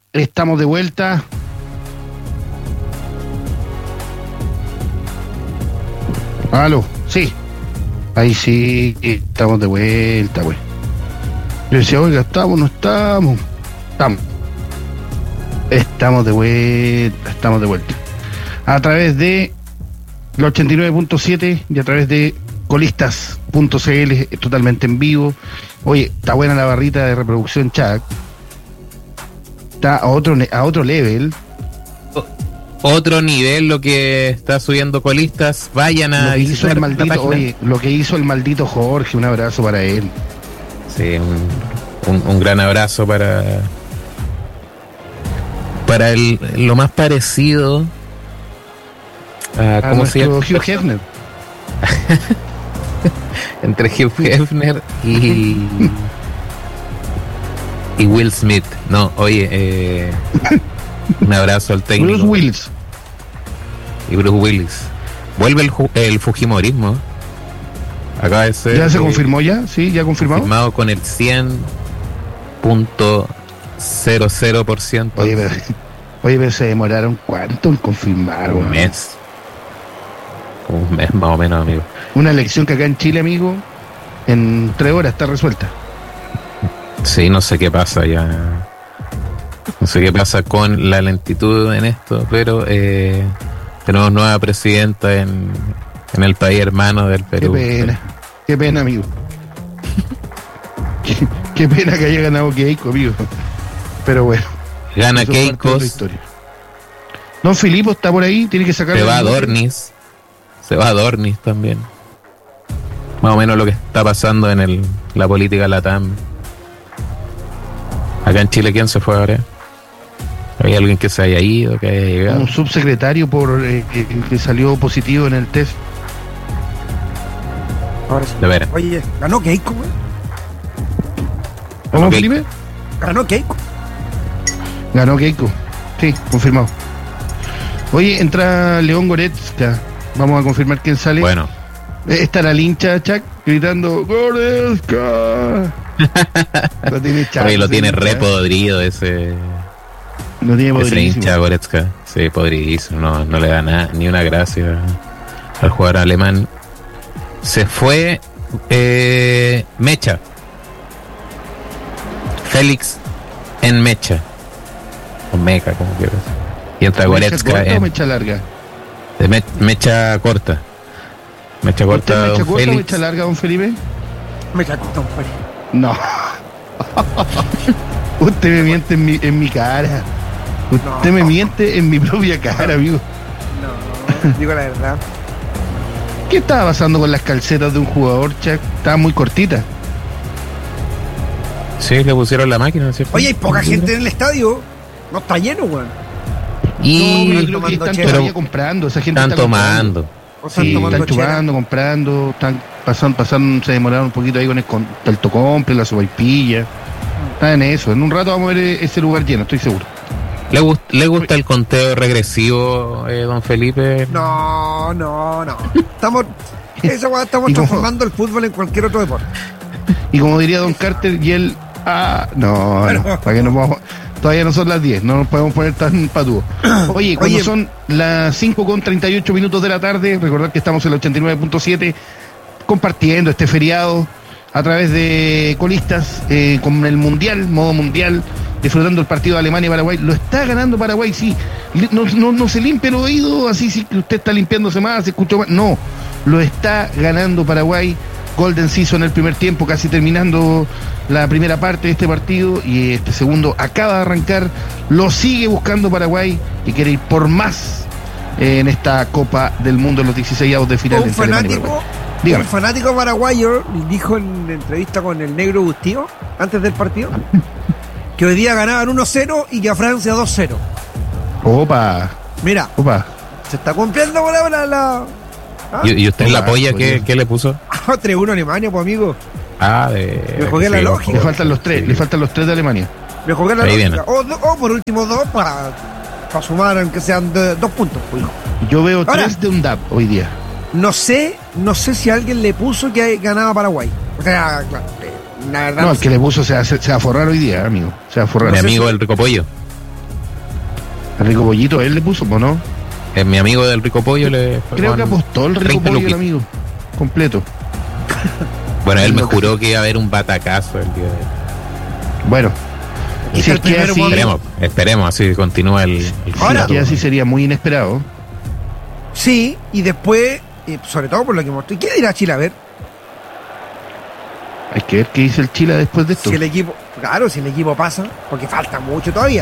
Estamos de vuelta. Aló, sí. Ahí sí, estamos de vuelta, güey. Yo decía, oiga, ¿estamos? ¿No estamos? Estamos. Estamos de vuelta. A través de la 89.7 y a través de colistas.cl, totalmente en vivo. Oye, está buena la barrita de reproducción, Chuck. Está a otro level. Otro nivel lo que está subiendo Colistas. Vayan a visitar el maldito, oye, lo que hizo el maldito Jorge, un abrazo para él. Sí, un gran abrazo para lo más parecido a ¿cómo se llama? Hugh Hefner. Entre Hugh Hefner y Will Smith. No, oye, un abrazo al técnico. Bruce Willis. Y Bruce Willis. Vuelve el fujimorismo. Acaba de ser. ¿Ya se confirmó ya? ¿Sí? ¿Ya confirmado? Confirmado con el 100.00%. Oye, pero se demoraron ¿cuánto en confirmar? Un mes más o menos, amigo. Una elección que acá en Chile, amigo, en 3 horas está resuelta. Sí, no sé qué pasa ya. No sé qué pasa con la lentitud en esto, pero tenemos nueva presidenta en el país hermano del Perú. Qué pena, amigo. qué pena que haya ganado Keiko, amigo. Pero bueno. Gana Keiko. Don Filipo está por ahí, tiene que sacar. Se va a Dornis también. Más o menos lo que está pasando en la política LATAM. Acá en Chile, ¿quién se fue ahora? ¿Hay alguien que se haya ido, que haya llegado? Un subsecretario que salió positivo en el test. Ahora sí. De veras. Oye, ganó Keiko, güey. ¿Cómo, Felipe? Ganó Keiko. Ganó Keiko. Sí, confirmado. Oye, entra León Goretzka. Vamos a confirmar quién sale. Bueno. Estará el hincha, Chuck, gritando ¡Goretzka! Lo tiene Chuck. Oye, lo tiene re podrido ese. Lo tiene podridísimo. Ese hincha Goretzka. Sí, podridísimo. No le da nada, ni una gracia al jugador alemán. Se fue Mecha. Félix en Mecha. O Meca, como quieras. Y entra Goretzka. ¿Mecha corta o mecha larga? Mecha corta. Mecha corta, ¿Mecha corta Félix? o mecha larga, don Felipe? Mecha corta, don Felipe. No. Usted me miente en mi cara. Usted me miente en mi propia cara, amigo. No, digo la verdad. ¿Qué estaba pasando con las calcetas de un jugador, Chuck? Estaba muy cortita. Sí, le pusieron la máquina, ¿cierto? Oye, hay poca gente en el estadio. No está lleno, weón. Y no, creo que están todavía comprando. Esa gente están está tomando. Sí, están chupando, comprando, están pasando, se demoraron un poquito ahí con el tocomple, la sopaipilla. Están en eso. En un rato vamos a ver ese lugar lleno, estoy seguro. ¿Le gusta el conteo regresivo, don Felipe? No. Estamos transformando el fútbol en cualquier otro deporte. Y como diría don Carter, y él... no, para que nos vamos... Todavía no son las 10, no nos podemos poner tan patudos. Oye, cuando son las 5:38 minutos de la tarde, recordad que estamos en el 89.7 compartiendo este feriado a través de Colistas con el Mundial, modo Mundial, disfrutando el partido de Alemania y Paraguay. Lo está ganando Paraguay, sí. No se limpia el oído, así sí que usted está limpiándose más, se escuchó más. No, lo está ganando Paraguay. Golden se hizo en el primer tiempo, casi terminando la primera parte de este partido, y este segundo acaba de arrancar. Lo sigue buscando Paraguay y quiere ir por más en esta Copa del Mundo en los 16avos de final. Un fanático paraguayo dijo en entrevista con el negro Bustío antes del partido que hoy día ganaban 1-0 y que a Francia 2-0. Opa. Mira, se está cumpliendo la ¿Y usted la polla qué le puso? 3-1 Alemania, pues, amigo. Me jugué la lógica. Le faltan los tres de Alemania. Me jugué la lógica. O por último 2 para sumar, aunque sean 2 puntos, pues, hijo. Yo veo 3 de un DAP hoy día. No sé si alguien le puso que ganaba Paraguay. O sea, claro, la verdad. No, el que le puso se va a forrar hoy día, amigo. Se va a forrar. Mi amigo el Rico Pollo. El Rico Pollito, él le puso, ¿no? Es mi amigo del Rico Pollo. Creo que apostó el Rico Pollo, el amigo. Completo. Bueno, él me juró que iba a haber un batacazo el día de hoy. Bueno. Y si es que así, esperemos, así continúa el ahora, que así sería muy inesperado. Sí, y después, sobre todo por lo que mostré, ¿qué dirá Chile? A ver. Hay que ver qué dice el Chile después de esto. Si el equipo, claro, si el equipo pasa, porque falta mucho todavía.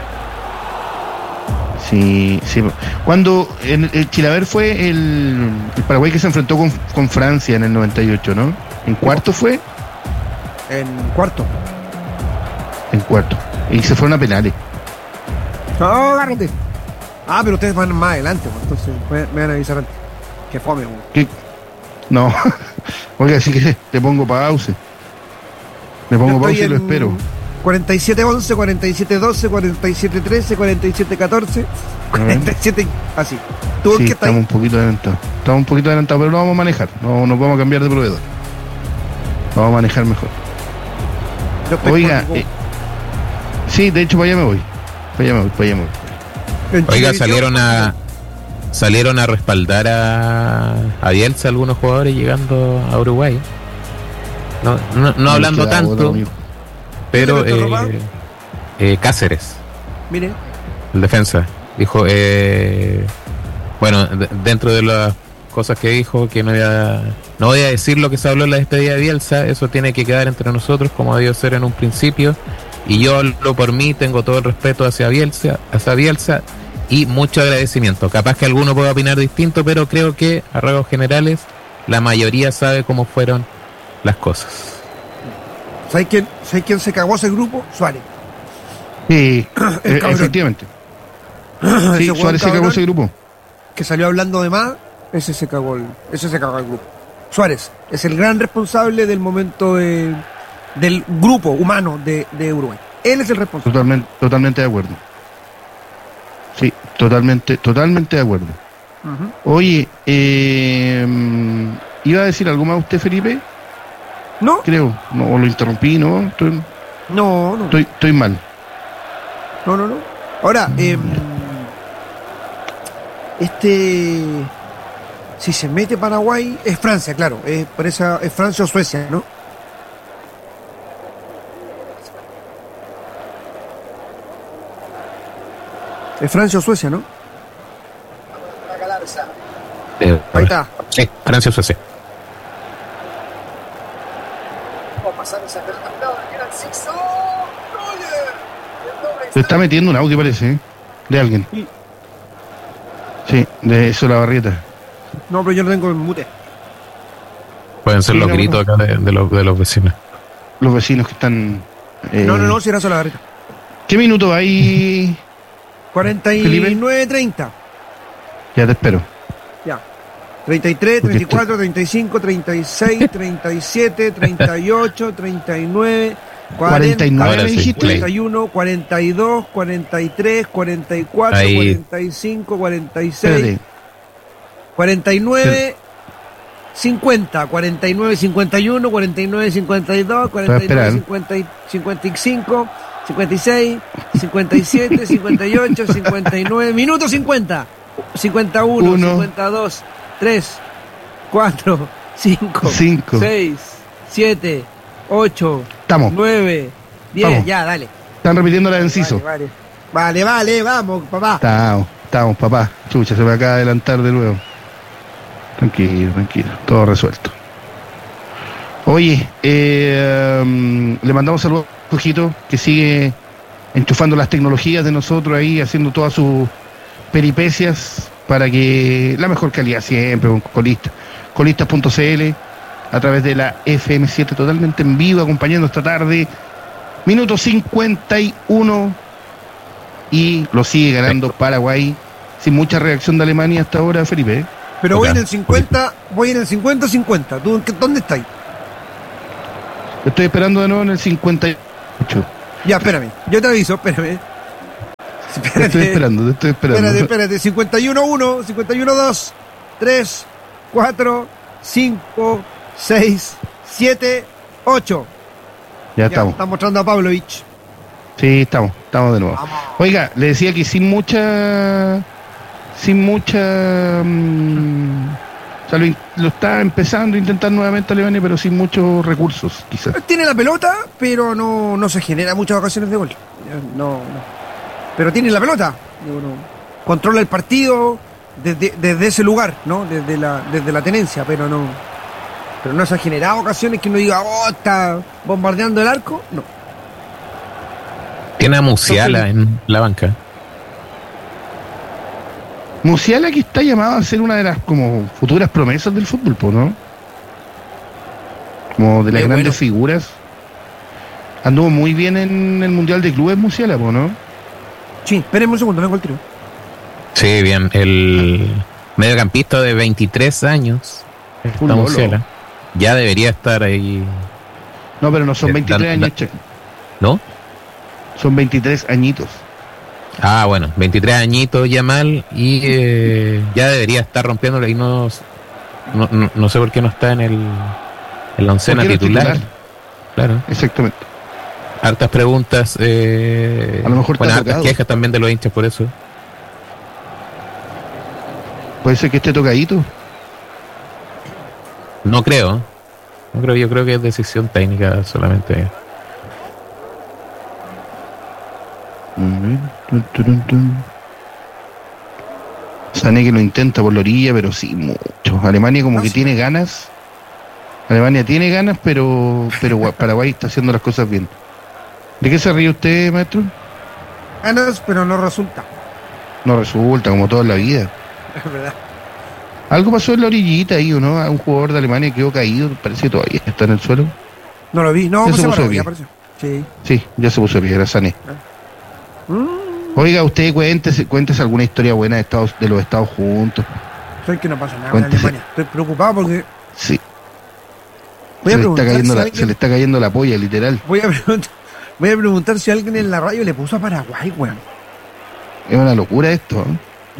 Sí. Cuando el Chilaver fue el Paraguay que se enfrentó con Francia en el 98, ¿no? ¿En cuarto fue? En cuarto. En cuarto. Y se fueron a penales. No, agárrate. Pero ustedes van más adelante, entonces me van a avisar antes. Que fome, ¿Qué? No. Oiga, así que te pongo pausa. Me pongo pausa y lo espero. 47-11, 47-12, 47-13, 47-14, 47... Así. ¿Tú sí, qué estamos un poquito adelantados. Pero lo vamos a manejar. No nos vamos a cambiar de proveedor. Vamos a manejar mejor. Oiga, sí, de hecho, para allá me voy. Oiga, salieron a respaldar a Bielsa algunos jugadores llegando a Uruguay. No hablando tanto, pero Cáceres, mire, el defensa, dijo, bueno, dentro de las cosas que dijo, que no voy a decir lo que se habló en la despedida de Bielsa, eso tiene que quedar entre nosotros como debió ser en un principio, y yo hablo por mí, tengo todo el respeto hacia Bielsa y mucho agradecimiento. Capaz que alguno pueda opinar distinto, pero creo que a rasgos generales la mayoría sabe cómo fueron las cosas. ¿Sabes quién se cagó ese grupo? Suárez. Sí, efectivamente. Sí, Suárez se cagó ese grupo. Que salió hablando de más, ese se cagó el grupo. Suárez es el gran responsable del momento del grupo humano de Uruguay. Él es el responsable. Totalmente de acuerdo. Sí, totalmente de acuerdo. Uh-huh. Oye, ¿iba a decir algo más usted, Felipe? No. Creo, no, lo interrumpí, ¿no? No. Estoy mal. No. Ahora, si se mete Paraguay, es Francia, claro. Es Francia o Suecia, ¿no? Es Francia o Suecia, ¿no? Ahí está. Sí, Francia o Suecia. Se está metiendo un audio, parece, ¿eh? De alguien. Sí, de eso la barrieta. No, pero yo lo tengo en mute. Pueden ser los gritos acá de los vecinos. Los vecinos que están... No, si era solo la barrieta. ¿Qué minuto hay? 49-30. Ya te espero. Ya. 33, 34, 35, 36, 37, 38, 39, 49 dijiste. 41, 42, 43, 44, ahí. 45, 46, espérate. 49, 50, 49, 51, 49, 52, 49, 50, 55, 56, 57, 58, 59, minuto 50, 51, 52, 3, 4, 5, 6, 7, 8, estamos. 9, 10, vamos. Ya, dale. Están repitiendo la de Enciso. Vale, vamos, papá. Estamos, papá. Chucha, se me acaba de adelantar de nuevo. Tranquilo, todo resuelto. Oye, le mandamos saludos a Jorgito, que sigue enchufando las tecnologías de nosotros ahí, haciendo todas sus peripecias para que la mejor calidad siempre, con colistas.cl, a través de la FM7, totalmente en vivo, acompañando esta tarde. Minuto 51 y lo sigue ganando Paraguay, sin mucha reacción de Alemania hasta ahora, Felipe. Pero voy en el 50-50. ¿Tú dónde estás? Estoy esperando de nuevo en el 58. Ya, espérame. Yo te aviso, espérame. Te estoy esperando. Espérate. 51-1, 51-2, 3, 4, 5, 6, 7, 8. Ya estamos. Está mostrando a Pavlovich. Sí, estamos de nuevo. Vamos. Oiga, le decía que sin mucha, o sea, lo está empezando a intentar nuevamente Alemania, pero sin muchos recursos, quizás. Tiene la pelota, pero no se genera muchas ocasiones de gol. No. Pero tiene la pelota. Controla el partido desde ese lugar, ¿no? Desde la tenencia, pero no se han generado ocasiones que uno diga, está bombardeando el arco. No. Tiene a Musiala en la banca. Musiala, que está llamado a ser una de las como futuras promesas del fútbol, ¿no? Como de las grandes figuras. Anduvo muy bien en el Mundial de Clubes Musiala, ¿no? Sí, espérenme un segundo, vengo al tiro. Sí, bien. El mediocampista de 23 años, Musiala, ya debería estar ahí. No, pero no son 23 años, Che. ¿No? Son 23 añitos. Ah, bueno, 23 añitos ya mal y ya debería estar rompiéndolo y no sé por qué no está en la oncena titular. Claro. Exactamente. Hartas preguntas, a lo mejor bueno, hartas quejas también de los hinchas por eso. Puede ser que esté tocadito. No creo, yo creo que es decisión técnica solamente. Sané, que lo intenta por la orilla, pero sí mucho. Alemania como que tiene ganas. Alemania tiene ganas, pero Paraguay está haciendo las cosas bien. ¿De qué se ríe usted, maestro? Ganas, pero no resulta. No resulta, como toda la vida. Es verdad. Algo pasó en la orillita ahí, ¿no? A un jugador de Alemania quedó caído, parece que todavía está en el suelo. No lo vi, no, ya se puso de pie. Sí, ya se puso de pie, era Sané. Oiga, usted cuéntese alguna historia buena de los Estados juntos. Soy que no pasa nada en Alemania. Estoy preocupado porque... Sí. Se le está cayendo la polla, literal. Voy a preguntar si alguien en la radio le puso a Paraguay, weón. Es una locura esto, ¿eh?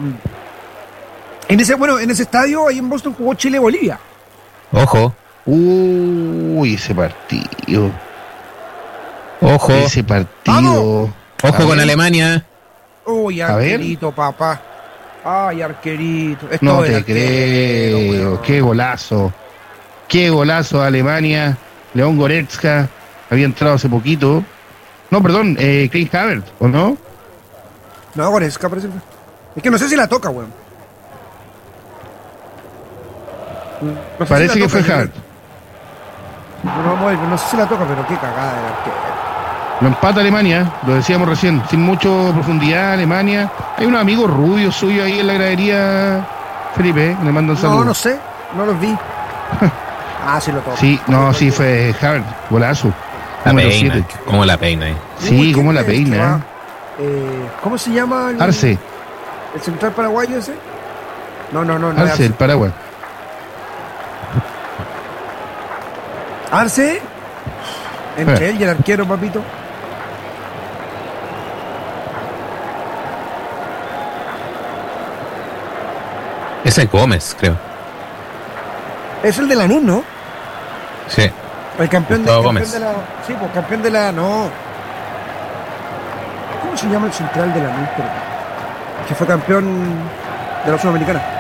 En ese estadio, ahí en Boston, jugó Chile-Bolivia. Ojo. Uy, ese partido. Ojo. Ese partido. ¡Vamos! Ojo con Alemania. Uy, arquerito, papá. Ay, arquerito. No te creo. Qué golazo. Qué golazo de Alemania. León Goretzka había entrado hace poquito. No, perdón, Kai Havertz, ¿o no? No, Goretzka parece. Es que no sé si la toca, weón. No parece que fue Havertz. No sé si la toca, pero qué cagada de arquero. Lo empata Alemania, lo decíamos recién, sin mucho profundidad. Alemania. Hay unos amigos rubios suyos ahí en la gradería, Felipe, le mando un saludo. No sé, no los vi. Sí lo toca. Sí, sí fue Havertz, golazo. La peina, ¿cómo la peina ahí? Sí, cómo la peina. ¿Cómo se llama? Arce. ¿El central paraguayo ese? No. Arce, el Paraguay. Arce, entre él y el arquero, papito. Ese es Gómez, creo. Es el de Lanús, ¿no? Sí. El campeón de la... Sí, pues campeón de la... No. ¿Cómo se llama el central de Lanús? Que fue campeón de la Sudamericana.